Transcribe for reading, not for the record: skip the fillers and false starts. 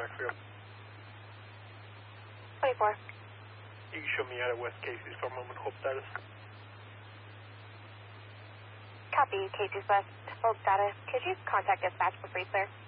Maxfield. 24. You can show me out at West Casey's for a moment. Hold status. Copy, Casey's West. Hold status. Could you contact dispatch for free, sir?